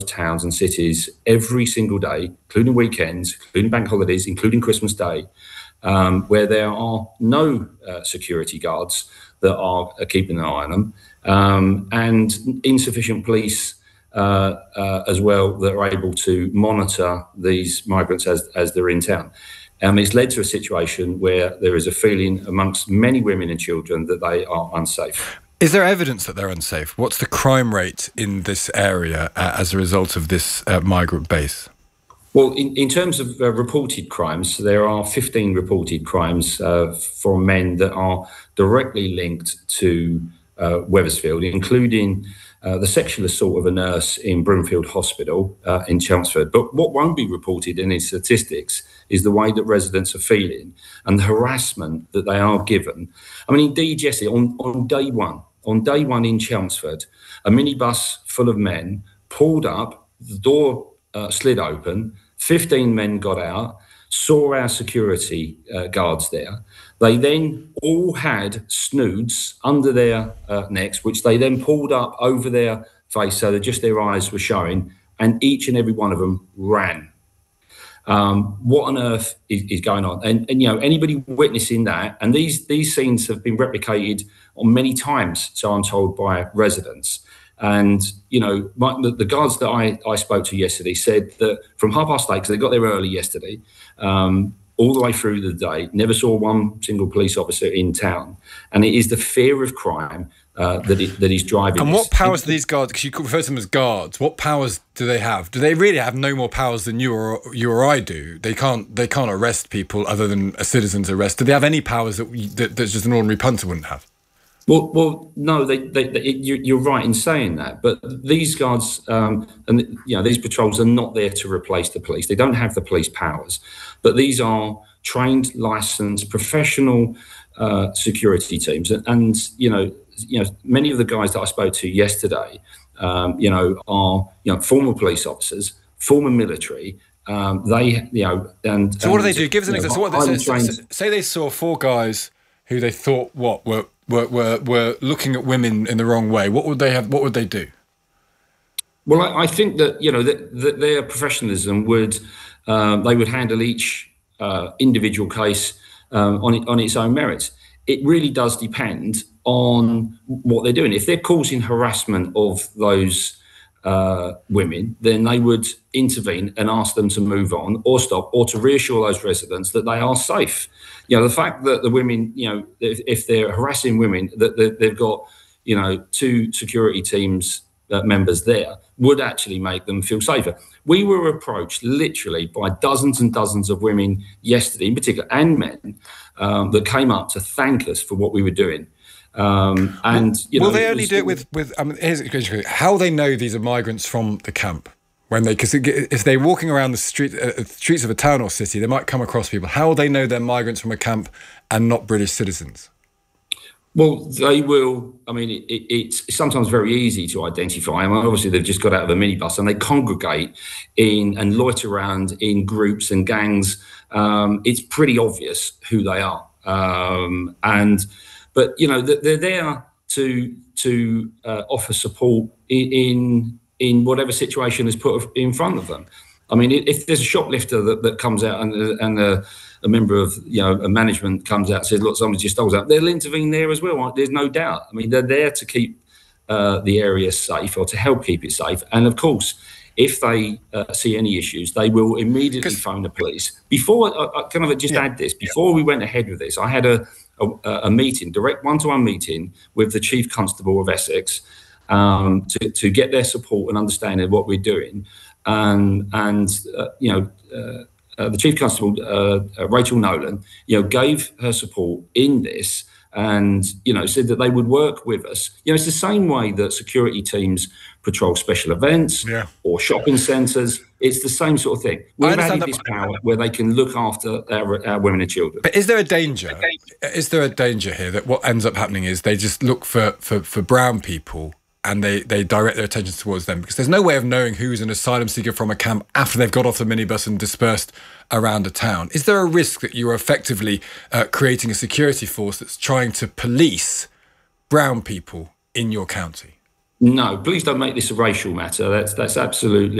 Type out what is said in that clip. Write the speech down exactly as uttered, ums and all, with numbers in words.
towns and cities every single day, including weekends, including bank holidays, including Christmas Day, um, where there are no uh, security guards that are uh, keeping an eye on them, um, and insufficient police uh, uh, as well that are able to monitor these migrants as, as they're in town. Um, it's led to a situation where there is a feeling amongst many women and children that they are unsafe. Is there evidence that they're unsafe? What's the crime rate in this area uh, as a result of this uh, migrant base? Well, in, in terms of uh, reported crimes, there are fifteen reported crimes uh, from men that are directly linked to uh, Wethersfield, including uh, the sexual assault of a nurse in Broomfield Hospital uh, in Chelmsford. But what won't be reported in these statistics is the way that residents are feeling and the harassment that they are given. I mean, indeed, Jesse, on, on day one, on day one in Chelmsford, a minibus full of men pulled up, the door uh, slid open, fifteen men got out, saw our security uh, guards there. They then all had snoods under their uh, necks, which they then pulled up over their face so that just their eyes were showing, and each and every one of them ran. Um, what on earth is, is going on? And, and, you know, anybody witnessing that, and these these scenes have been replicated on many times, so I'm told, by residents. And, you know, my, the, the guards that I, I spoke to yesterday said that from half past eight, because they got there early yesterday, um, all the way through the day, never saw one single police officer in town. And it is the fear of crime uh, that, it, that is driving And this. what powers do these guards, because you could refer to them as guards, what powers do they have? Do they really have no more powers than you or you or I do? They can't they can't arrest people other than a citizen's arrest. Do they have any powers that, we, that, that just an ordinary punter wouldn't have? Well, well, no, they, they, they, you're right in saying that. But these guards um, and you know these patrols are not there to replace the police. They don't have the police powers, but these are trained, licensed, professional uh, security teams. And, and you know, you know, many of the guys that I spoke to yesterday, um, you know, are you know former police officers, former military. Um, they, you know, and so what and, do they do? Give us an example. So what, so, so, say they saw four guys who they thought what were. Were, were were looking at women in the wrong way. What would they have? What would they do? Well, I, I think that you know that, that their professionalism would um, they would handle each uh, individual case um, on it, on its own merits. It really does depend on what they're doing. If they're causing harassment of those uh, women, then they would intervene and ask them to move on or stop, or to reassure those residents that they are safe. You know, the fact that the women, you know, if, if they're harassing women, that they've got, you know, two security teams uh, members there would actually make them feel safer. We were approached literally by dozens and dozens of women yesterday, in particular, and men, um, that came up to thank us for what we were doing. Um, and you know, will they only was, do it with with? I mean, here's how they know these are migrants from the camp. When they, because if they're walking around the street, uh, streets of a town or city, they might come across people. How will they know they're migrants from a camp and not British citizens? Well, they will. I mean, it, it, it's sometimes very easy to identify. I mean, obviously, they've just got out of a minibus and they congregate in and loiter around in groups and gangs. Um, it's pretty obvious who they are. Um, and but you know, they're there to to uh, offer support in. in in whatever situation is put in front of them. I mean, if there's a shoplifter that, that comes out and, and a, a member of, you know, a management comes out and says, look, somebody just stole that, they'll intervene there as well. There's no doubt. I mean, they're there to keep uh, the area safe or to help keep it safe. And of course, if they uh, see any issues, they will immediately phone the police. Before, I, I kind of just yeah. add this, before we went ahead with this, I had a, a, a meeting, direct one-to-one meeting with the Chief Constable of Essex, Um, to, to get their support and understanding of what we're doing. And, and uh, you know, uh, uh, the Chief Constable, uh, uh, Rachel Nolan, you know, gave her support in this and, you know, said that they would work with us. You know, it's the same way that security teams patrol special events yeah. or shopping centres. It's the same sort of thing. We've added this power where they can look after our, our women and children. But is there a danger? Is there a danger here that what ends up happening is they just look for, for, for brown people and they, they direct their attention towards them? Because there's no way of knowing who's an asylum seeker from a camp after they've got off the minibus and dispersed around a town. Is there a risk that you are effectively uh, creating a security force that's trying to police brown people in your county? No, please don't make this a racial matter. That's that's absolutely